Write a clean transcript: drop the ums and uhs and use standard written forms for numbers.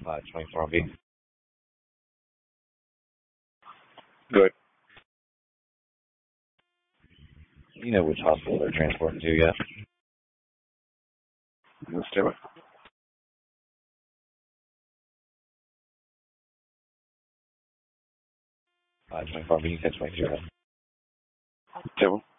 24 on B. Good. You know which hospital they're transporting to yet? Let's do it. 24 B, you said 22. Table.